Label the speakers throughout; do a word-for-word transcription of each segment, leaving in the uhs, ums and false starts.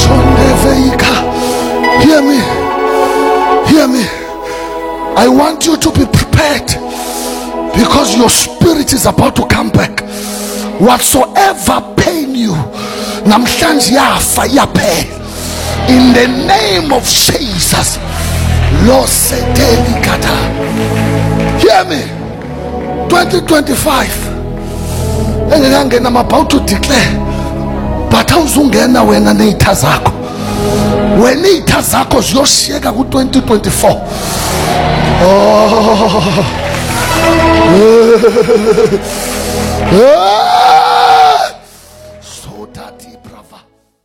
Speaker 1: Hear me. Hear me. I want you to be prepared, because your spirit is about to come back. Whatsoever pain you, namhlanje yafa yaphela. In the name of Jesus. Hear me. twenty twenty-five. I'm about to declare. But awuzungena wena neitha zakho. Wena neitha zakho ziyoshiyeka ku twenty twenty-four. Oh. So tati brava.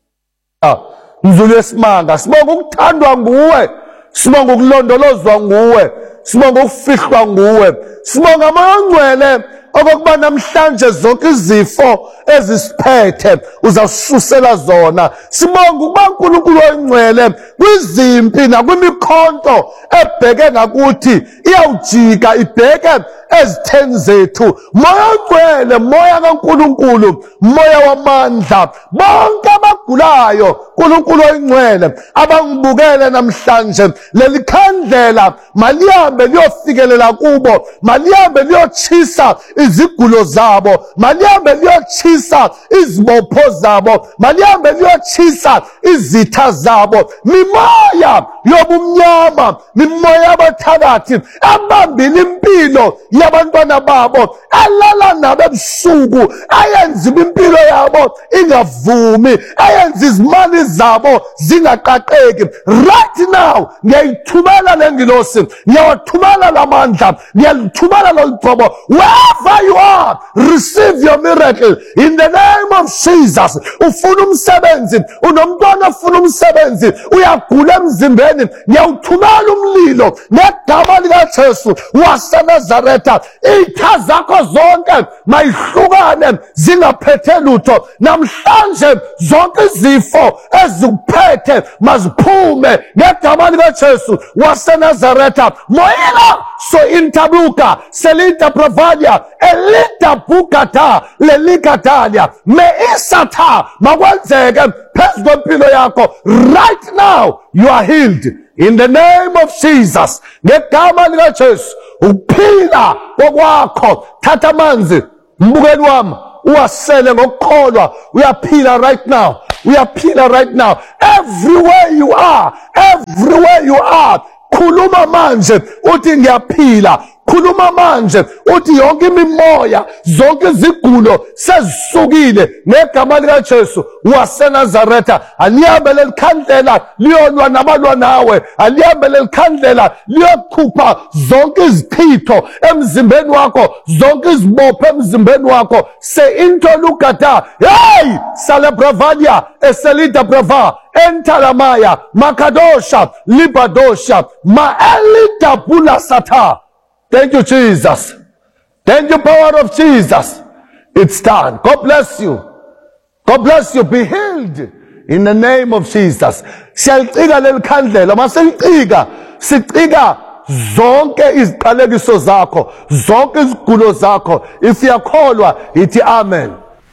Speaker 2: Mzulu esimanga, sibonga ukuthandwa nguwe, sibonga ukulondolozwa nguwe, sibonga ukufihlwa nguwe, sibonga Moya Ongcwele okokuba namhlanje zonke izifo ezisiphethe uzawususela zona. Sibonga ukuba uNkulunkulu Oyingcwele kwizimpi nakwimikhonto ebheke ngakuthi iyawujika ibheke ezitheni zethu. Moya Ongcwele, moya kaNkulunkulu, moya wamandla, bonke abagulayo uNkulunkulu Oyingcwele abangibukele namhlanje, leli khandlela malihambe liyofikelela kubo, malihambe liyochisa izigulo zabo, malihambe liyochisa izibopho zabo, malihambe liyochisa izitha zabo. Mimoya yobumnyama, mimoya yabathakathi abambile impilo yabantwana babo, alala nabo ebusuku, ayenza impilo yabo ingavumi, ayenza izimali zabo zingaqaqeki. Right now ngiyayithumela lengilosi, ngiyawathumela lamandla, ngiyalithumela lolugcobo. Wherever you are, receive your miracle in the name of Jesus. Ufuna umsebenzi, unomntwana ufuna umsebenzi, uyagula emzimbeni, ngiyawuthumela umlilo ngegama likaJesu waseNazaretha. Izitha zakho zonke mayihlukane zingaphethe lutho. Namhlanje zonke izifo ezikuphethe maziphume ngegama likaJesu waseNazaretha. Moyela so intabuka selita pravadia elita bukata lelikatalia me isata makwenzeke phezu kwempilo yakho. Right now you are healed in the name of Jesus. Ngegama likaJesu ukuphila kokwakho, thatha amanzi mbukeli wami uwasele ngokukholwa, uyaphila right now, uyaphila right now. Everywhere you are, everywhere you are, khuluma manje uthi ngiyaphila. Khuluma manje uthi yonke imimoya, zonke izigulo sezisukile ngegama likaJesu waseNazaretha. Alihambe leli khandlela liyolwa nabalwa nawe, alihambe leli khandlela liyokhupha zonke izichitho emzimbeni wakho, zonke izibopho emzimbeni wakho. Se into lukata, hey sale bravalia eselita brava entalamaya makadosha libadosha maelita bula sata. Thank you, Jesus. Thank you, power of Jesus. It's done. God bless you. God bless you. Be healed in the name of Jesus. Siyalitika leli khandlela, masilitika sitika zonke iziqalekiso zakho, zonke izigulo zakho. If uyakholwa ithi amen.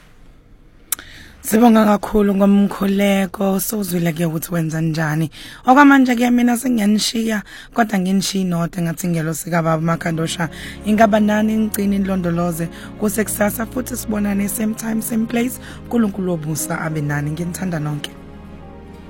Speaker 3: Sibonga kakhulu ngomkhuleko, sozwile ke ukuthi wenza njani. Okwamanje ke mina sengiyanishiya, kodwa nginishiya inote ngathi ngelo sika baba Makadosha. Ingaba nani ingcini indlondoloze kusekusasa futhi sibonane same time same place. uNkulunkulu obusa abe nani, nginithanda nonke.